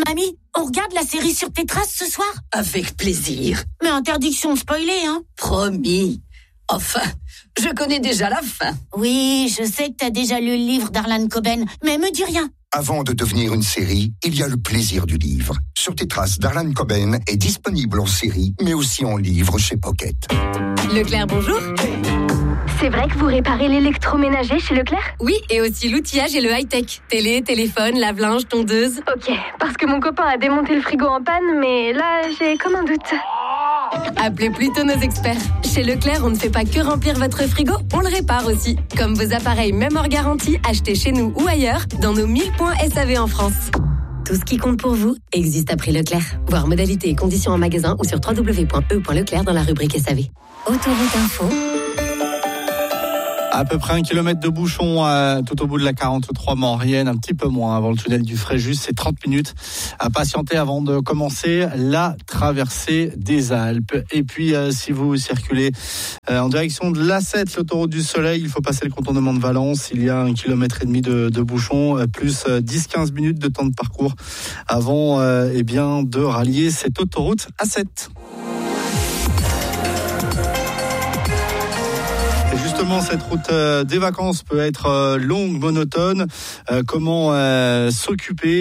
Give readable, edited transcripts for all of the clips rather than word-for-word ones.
Mamie, on regarde la série sur Tétras ce soir ? Avec plaisir. Mais interdiction de spoiler, hein ? Promis. Enfin, je connais déjà la fin. Oui, je sais que t'as déjà lu le livre d'Harlan Coben, mais me dis rien. Avant de devenir une série, il y a le plaisir du livre. Sur Tétras d'Harlan Coben est disponible en série, mais aussi en livre chez Pocket. Leclerc, bonjour. C'est vrai que vous réparez l'électroménager chez Leclerc ? Oui, et aussi l'outillage et le high-tech. Télé, téléphone, lave-linge, tondeuse. Ok, parce que mon copain a démonté le frigo en panne, mais là, j'ai comme un doute. Appelez plutôt nos experts. Chez Leclerc, on ne fait pas que remplir votre frigo, on le répare aussi. Comme vos appareils même hors garantie, achetés chez nous ou ailleurs, dans nos 1000 points SAV en France. Tout ce qui compte pour vous existe à prix Leclerc. Voir modalités et conditions en magasin ou sur www.e.leclerc dans la rubrique SAV. Autoroute Info. À peu près 1 kilomètre de bouchon tout au bout de la 43 Maurienne, un petit peu moins avant le tunnel du Fréjus. C'est 30 minutes à patienter avant de commencer la traversée des Alpes. Et puis, si vous circulez en direction de l'A7, l'autoroute du Soleil, il faut passer le contournement de Valence. Il y a 1,5 km de bouchon, plus 10-15 minutes de temps de parcours avant de rallier cette autoroute A7. Justement, cette route des vacances peut être longue, monotone. Comment s'occuper ?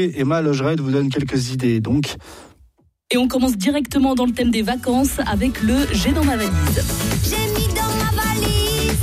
Emma Logeret vous donne quelques idées. Donc. Et on commence directement dans le thème des vacances avec le « J'ai dans ma valise ». J'ai mis dans ma valise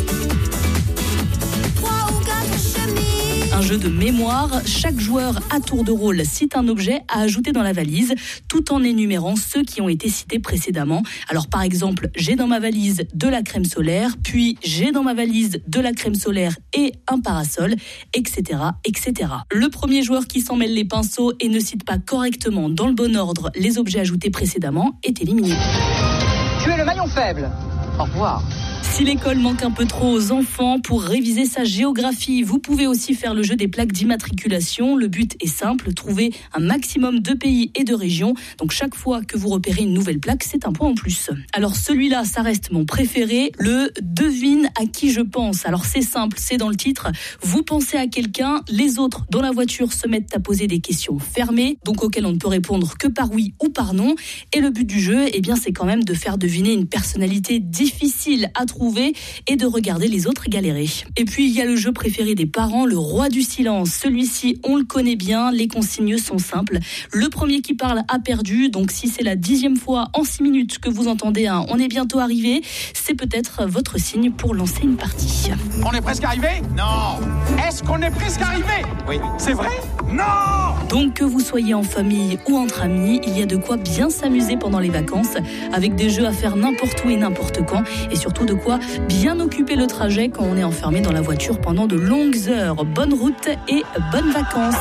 3 ou 4 chemises. Un jeu de mémoire, chaque joueur à tour de rôle cite un objet à ajouter dans la valise, tout en énumérant ceux qui ont été cités précédemment. Alors par exemple, j'ai dans ma valise de la crème solaire, puis j'ai dans ma valise de la crème solaire et un parasol, etc., etc. Le premier joueur qui s'en mêle les pinceaux et ne cite pas correctement dans le bon ordre les objets ajoutés précédemment est éliminé. Tu es le maillon faible. Au revoir. Si l'école manque un peu trop aux enfants, pour réviser sa géographie, vous pouvez aussi faire le jeu des plaques d'immatriculation. Le but est simple, trouver un maximum de pays et de régions. Donc chaque fois que vous repérez une nouvelle plaque, c'est un point en plus. Alors celui-là, ça reste mon préféré, le devine à qui je pense. Alors c'est simple, c'est dans le titre. Vous pensez à quelqu'un, les autres dans la voiture se mettent à poser des questions fermées, donc auxquelles on ne peut répondre que par oui ou par non. Et le but du jeu, c'est quand même de faire deviner une personnalité difficile à trouver et de regarder les autres galérer. Et puis il y a le jeu préféré des parents, le roi du silence. Celui-ci, on le connaît bien, les consignes sont simples. Le premier qui parle a perdu, donc si c'est la 10e fois en 6 minutes que vous entendez un « on est bientôt arrivé », c'est peut-être votre signe pour lancer une partie. On est presque arrivé ? Non. Est-ce qu'on est presque arrivé ? Oui. C'est vrai ? Non. Donc que vous soyez en famille ou entre amis, il y a de quoi bien s'amuser pendant les vacances, avec des jeux à faire n'importe où et n'importe quand, et surtout de quoi bien occuper le trajet quand on est enfermé dans la voiture pendant de longues heures. Bonne route et bonnes vacances.